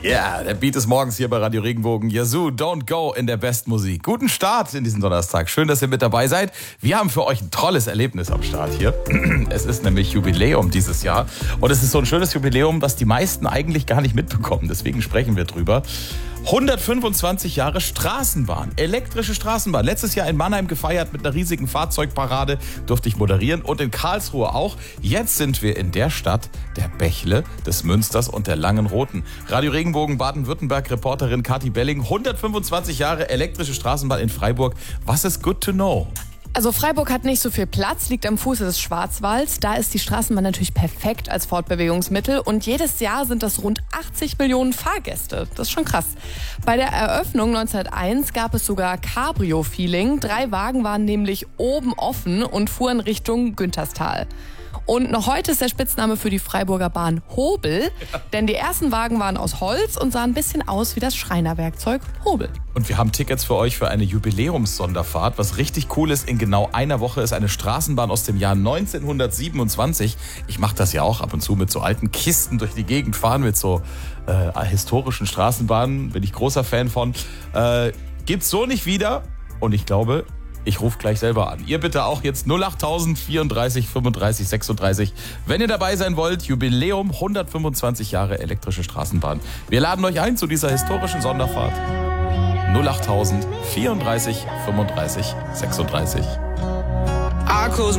Ja, der Beat ist morgens hier bei Radio Regenbogen. Yazoo, Don't Go in der Bestmusik. Guten Start in diesen Donnerstag. Schön, dass ihr mit dabei seid. Wir haben für euch ein tolles Erlebnis am Start hier. Es ist nämlich Jubiläum dieses Jahr. Und es ist so ein schönes Jubiläum, was die meisten eigentlich gar nicht mitbekommen. Deswegen sprechen wir drüber. 125 Jahre Straßenbahn, elektrische Straßenbahn. Letztes Jahr in Mannheim gefeiert mit einer riesigen Fahrzeugparade, durfte ich moderieren und in Karlsruhe auch. Jetzt sind wir in der Stadt der Bächle, des Münsters und der Langen Roten. Radio Regenbogen Baden-Württemberg, Reporterin Kathi Belling, 125 Jahre elektrische Straßenbahn in Freiburg. Was ist good to know? Also Freiburg hat nicht so viel Platz, liegt am Fuße des Schwarzwalds. Da ist die Straßenbahn natürlich perfekt als Fortbewegungsmittel. Und jedes Jahr sind das rund 80 Millionen Fahrgäste. Das ist schon krass. Bei der Eröffnung 1901 gab es sogar Cabrio-Feeling. 3 Wagen waren nämlich oben offen und fuhren Richtung Günterstal. Und noch heute ist der Spitzname für die Freiburger Bahn Hobel, denn die ersten Wagen waren aus Holz und sahen ein bisschen aus wie das Schreinerwerkzeug Hobel. Und wir haben Tickets für euch für eine Jubiläumssonderfahrt. Was richtig cool ist, in genau einer Woche ist eine Straßenbahn aus dem Jahr 1927. Ich mache das ja auch ab und zu mit so alten Kisten durch die Gegend fahren, mit so historischen Straßenbahnen. Bin ich großer Fan von. Gibt's so nicht wieder. Und ich glaube, ich rufe gleich selber an. Ihr bitte auch jetzt 08000 34 35 36. Wenn ihr dabei sein wollt, Jubiläum 125 Jahre elektrische Straßenbahn. Wir laden euch ein zu dieser historischen Sonderfahrt. 08000 34 35 36.